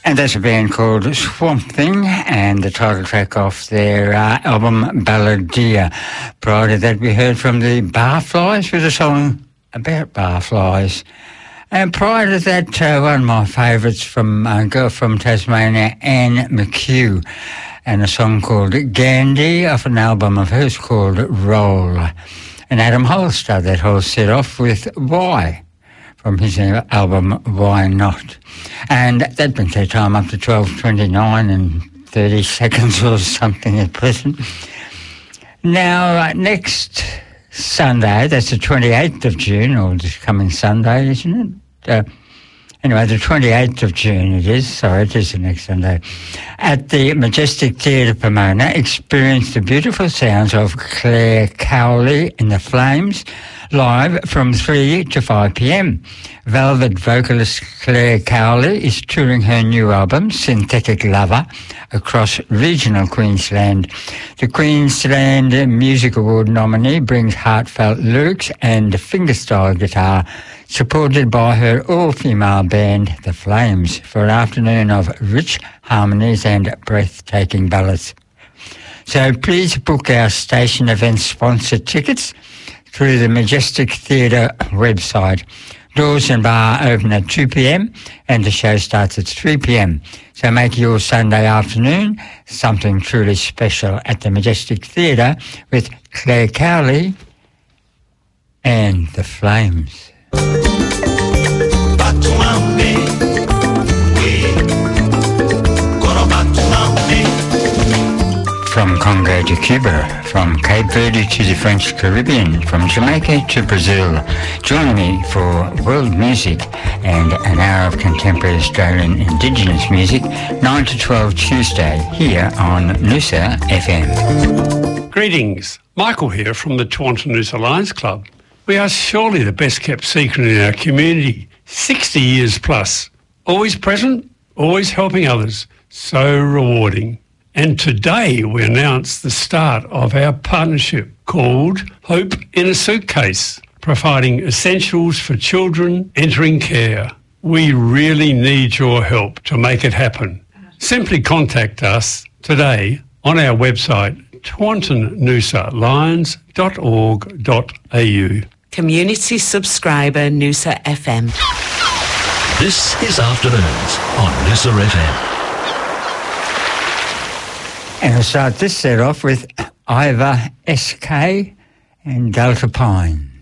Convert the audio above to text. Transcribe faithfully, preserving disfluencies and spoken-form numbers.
And that's a band called Swamp Thing, and the title track off their uh, album Balladeer. Prior to that, we heard from the Barflies with a song about barflies. And prior to that, uh, one of my favourites from a uh, girl from Tasmania, Anne McHugh, and a song called Gandhi off an album of hers called Roll. And Adam Hollister, that whole set off with Why, from his album Why Not. And that brings our time up to twelve twenty-nine and thirty seconds or something at present. Now, uh, next Sunday, that's the twenty-eighth of June, or this coming Sunday, isn't it? Uh, anyway, the twenty-eighth of June it is, sorry, it is the next Sunday. At the Majestic Theatre Pomona, experience the beautiful sounds of Claire Cowley and the Flames, live from three to five p.m. Velvet vocalist Claire Cowley is touring her new album, Synthetic Lover, across regional Queensland. The Queensland Music Award nominee brings heartfelt lyrics and fingerstyle guitar, supported by her all-female band, The Flames, for an afternoon of rich harmonies and breathtaking ballads. So please book our station event sponsor tickets through the Majestic Theatre website. Doors and bar open at two p.m. and the show starts at three p.m. So make your Sunday afternoon something truly special at the Majestic Theatre with Claire Cowley and the Flames. From Congo to Cuba, from Cape Verde to the French Caribbean, from Jamaica to Brazil, join me for world music and an hour of contemporary Australian Indigenous music, nine to twelve Tuesday, here on Noosa F M. Greetings, Michael here from the Taunton Noosa Lions Club. We are surely the best kept secret in our community, sixty years plus. Always present, always helping others, so rewarding. And today we announce the start of our partnership called Hope in a Suitcase, providing essentials for children entering care. We really need your help to make it happen. Simply contact us today on our website, taunton noosa lions dot org dot a u. Community subscriber Noosa F M. This is Afternoons on Noosa F M. And we'll start this set off with Ivor S K and Delta Pine.